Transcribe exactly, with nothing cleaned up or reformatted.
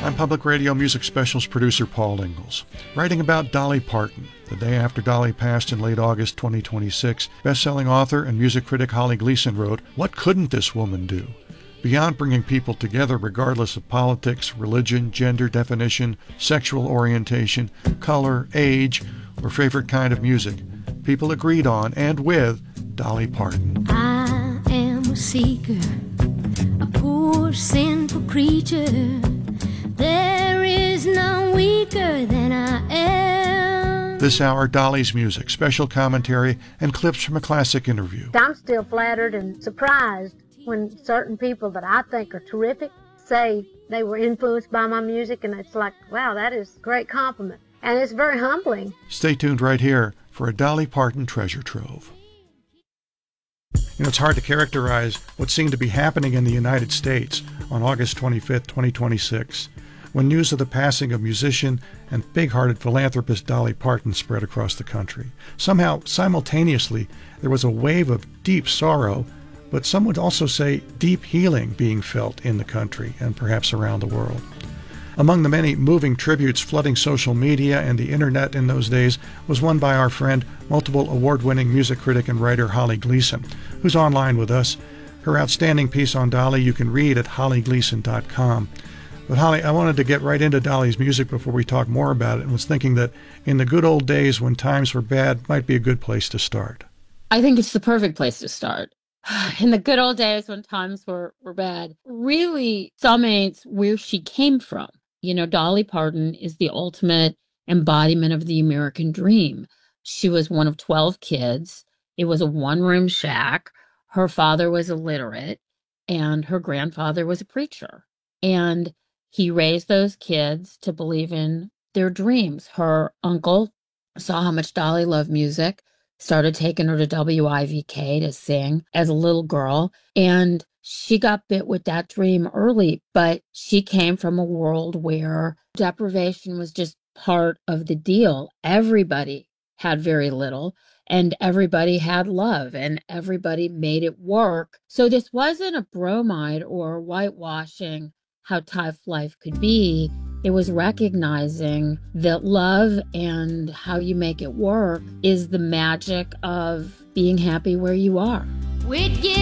I'm Public Radio Music Specials producer Paul Ingalls. Writing about Dolly Parton, the day after Dolly passed in late August twenty twenty-six, best-selling author and music critic Holly Gleason wrote, "What couldn't this woman do?" Beyond bringing people together regardless of politics, religion, gender definition, sexual orientation, color, age, or favorite kind of music, people agreed on and with Dolly Parton. I am a seeker, a poor sinful creature. There is none weaker than I am. This hour, Dolly's music, special commentary, and clips from a classic interview. I'm still flattered and surprised when certain people that I think are terrific say they were influenced by my music, and it's like, wow, that is a great compliment. And it's very humbling. Stay tuned right here for a Dolly Parton treasure trove. You know, it's hard to characterize what seemed to be happening in the United States on August twenty-fifth, twenty twenty-six, when news of the passing of musician and big-hearted philanthropist Dolly Parton spread across the country. Somehow, simultaneously, there was a wave of deep sorrow, but some would also say deep healing being felt in the country and perhaps around the world. Among the many moving tributes flooding social media and the internet in those days was one by our friend, multiple award-winning music critic and writer Holly Gleason, who's online with us. Her outstanding piece on Dolly you can read at holly gleason dot com. But Holly, I wanted to get right into Dolly's music before we talk more about it, and was thinking that in the good old days when times were bad might be a good place to start. I think it's the perfect place to start. In the good old days when times were, were bad, really summates where she came from. You know, Dolly Parton is the ultimate embodiment of the American dream. She was one of twelve kids. It was a one-room shack. Her father was illiterate, and her grandfather was a preacher. And he raised those kids to believe in their dreams. Her uncle saw how much Dolly loved music, started taking her to W I V K to sing as a little girl. And she got bit with that dream early, but she came from a world where deprivation was just part of the deal. Everybody had very little, and everybody had love, and everybody made it work. So this wasn't a bromide or whitewashing how tough life could be. It was recognizing that love and how you make it work is the magic of being happy where you are. We'd get